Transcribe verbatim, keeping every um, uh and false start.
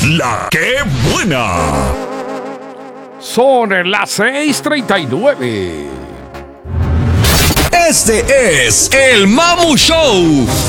La que buena. Son las seis treinta y nueve. Este es el Mamu Show.